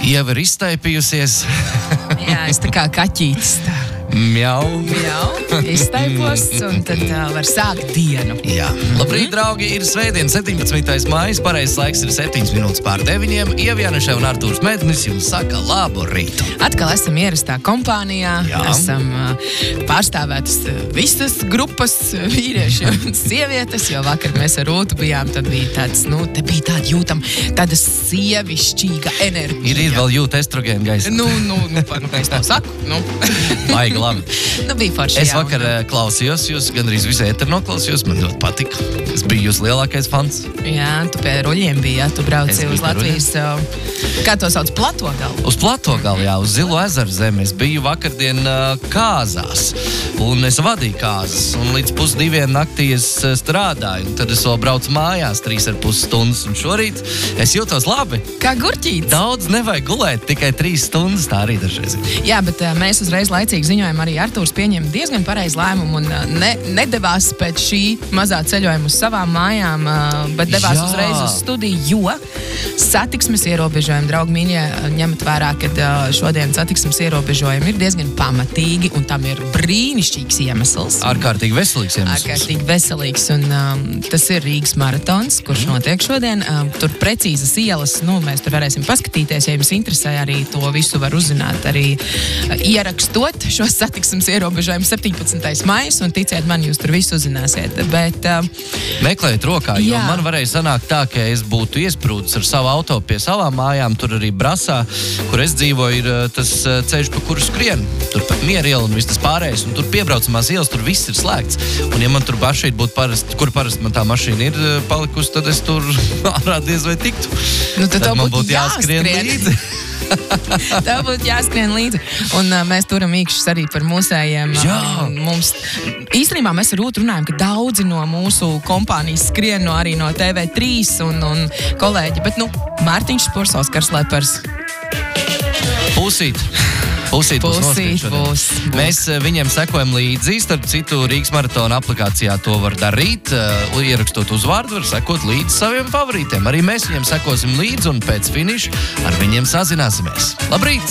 Ieva ir izstaipījusies. Jā, es tā kā kaķītis tā. Mjau. Izstaipos, un tad var sākt dienu. Jā. Labrīt, draugi, ir svētdien 17. maijs, pareizs laiks ir 7 minūtes pār 9. Ievianeša un Artūrs Mednis jums saka labu rītu. Atkal esam ierastā kompānijā, esam pārstāvētas visas grupas vīrieši un sievietes, jo vakar mēs ar Rūtu bijām, tad bija tāds, te bija tāda jūtam, tāda sievišķīga enerģija. Ir vēl jūt estrogēnu gaisa. Kā es to saku, Baigi labi. Bija forši, Es vakar klausījos, jūs gandrīz visu ēteru noklausījos, man ļoti patika. Es biju jūs lielākais fans. Jā, tu pie ruļiem biji, tu brauci uz Latvijas, kā to sauc, Platogalu? Uz Platogalu, jā, uz Zilo ezeru zemi. Es biju vakardien Kāzās, un es vadīju kāzas, un līdz 1:30 naktī es strādāju, un tad es vēl braucu mājās 3,5 stundas, un šorīt es jūtos labi. Kā gurķītis. Daudz nevajag gulēt, tikai 3 stundas, tā arī dažreiz. Jā, bet mēs uzreiz laicīgi ziņojam, arī Artūrs pieņēma diezgan pareizu lēmumu un nedevās pēc šī mazā ceļojuma uz savām mājām, bet devās uzreiz uz studiju, jo satiksmes ierobežojumi, draugi mīļie, ņemat vērā, kad šodien satiksmes ierobežojumi ir diezgan pamatīgi un tam ir brīnišķīgs iemesls. Ārkārtīgi veselīgs iemesls. Ārkārtīgi veselīgs, un tas ir Rīgas maratons, kurš notiek šodien. Tur precīzas ielas, mēs tur varēsim paskatīties, ja jums interesē, arī to visu var uzzināt, arī ierakstot šos satiksmes ierobežojumus 17. maijs, un ticiet man, jūs tur visu uzzināsiet. Bet meklējiet rokā, jo man varēja sanākt tā, ka es būtu iesprūdis ar savu auto pie savām mājām, tur arī Brasā, kur es dzīvoju, ir tas ceļš, pa kuru skrien. Tur pat Miera iela un viss tas pārējais, un tur piebraucamās ielas, tur viss ir slēgts. Un ja man tur mašīna būtu parasti man tā mašīna ir palikusi, tad es tur ārā diez vai tiktu. Tad man būtu jāskrien līdzi. Tev būtu jāskrien līdzi. Un mēs turam īkšķus arī par mūsējiem. Mums, īstenībā mēs ar Rūtu runājam, ka daudzi no mūsu kompānijas skrien arī no TV3 un kolēģi. Bet, Mārtiņš Spurs, Oskars Lepers. Pusīt būs. Mēs viņiem sekojam līdzi, starp citu Rīgas maratona aplikācijā to var darīt, ierakstot uzvārdu, var sekot līdzi saviem favorītiem. Arī mēs viņiem sekosim līdzi un pēc finiša ar viņiem sazināsimies. Labrīt!